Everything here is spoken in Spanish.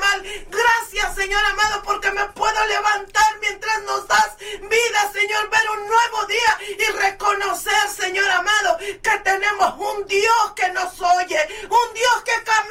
mal. Gracias, Señor amado, porque me puedo levantar mientras nos das vida, Señor, ver un nuevo día y reconocer, Señor amado, que tenemos un Dios que nos